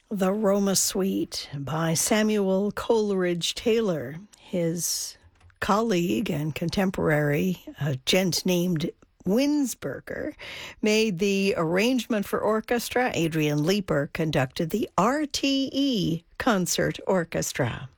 The Roma Suite by Samuel Coleridge Taylor. His colleague and contemporary, a gent named Winsberger, made the arrangement for orchestra. Adrian Leeper conducted the RTE Concert Orchestra.